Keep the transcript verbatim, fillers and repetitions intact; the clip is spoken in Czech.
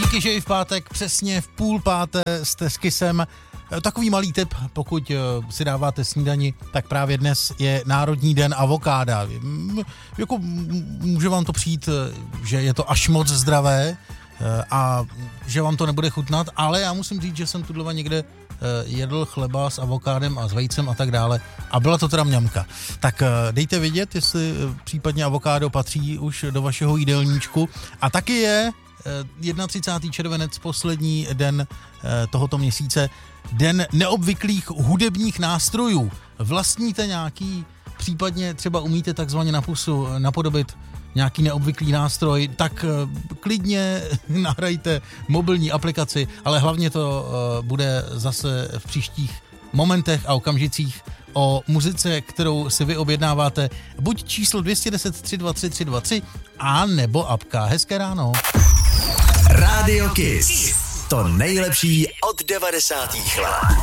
Díky, že i v pátek přesně v půl páté jste s Kissem. Takový malý tip, pokud si dáváte snídani, tak právě dnes je Národní den avokáda. Jako může vám to přijít, že je to až moc zdravé a že vám to nebude chutnat, ale já musím říct, že jsem tuhle někde jedl chleba s avokádem a s vejcem a tak dále a byla to teda mňamka. Tak dejte vědět, jestli případně avokádo patří už do vašeho jídelníčku. A taky je třicátého prvního červenec, poslední den tohoto měsíce, den neobvyklých hudebních nástrojů. Vlastníte nějaký, případně třeba umíte takzvaně na pusu napodobit nějaký neobvyklý nástroj, tak klidně nahrajte mobilní aplikaci, ale hlavně to bude zase v příštích momentech a okamžicích o muzice, kterou si vy objednáváte, buď číslo dvě jedna deset tři dva tři tři dva tři a nebo apka. Hezké ráno. Rádio Kiss. To nejlepší od devadesátých let.